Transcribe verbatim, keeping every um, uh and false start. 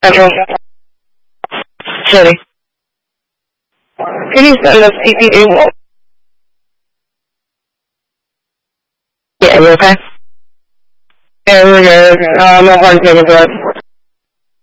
Central City. Can you send us E P A? Yeah, you okay? Yeah, we're good. Uh, no hard cables yet.